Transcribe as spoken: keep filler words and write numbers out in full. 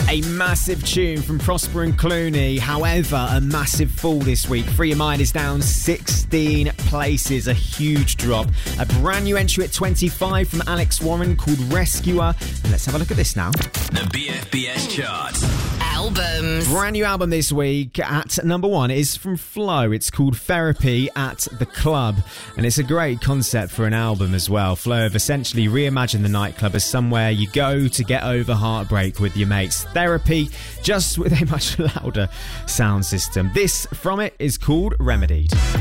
A massive tune from Prosper and Clooney. However, a massive fall this week. Free Your Mind is down sixteen places. A huge drop. A brand new entry at twenty-five from Alex Warren called Rescuer. And let's have a look at this now. The B F B S chart. Albums. Brand new album this week at number one is from Flo. It's called Therapy at the Club. And it's a great concept for an album as well. Flo have essentially reimagined the nightclub as somewhere you go to get over heartbreak with your mates. Therapy, just with a much louder sound system. This from it is called Remedied.